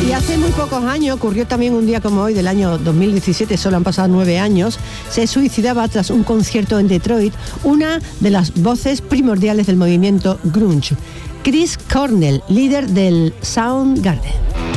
Y hace muy pocos años, ocurrió también un día como hoy del año 2017, solo han pasado 9 años, se suicidaba tras un concierto en Detroit una de las voces primordiales del movimiento grunge, Chris Cornell, líder del Soundgarden.